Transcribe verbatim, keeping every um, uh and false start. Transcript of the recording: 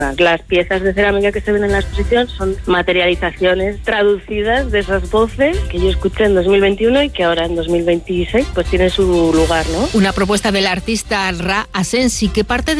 Las piezas de cerámica que se ven en la exposición son materializaciones traducidas de esas voces que yo escuché en dos mil veintiuno y que ahora en dos mil veintiséis pues tienen su lugar, ¿no? Una propuesta del artista Ra Asensi que parte de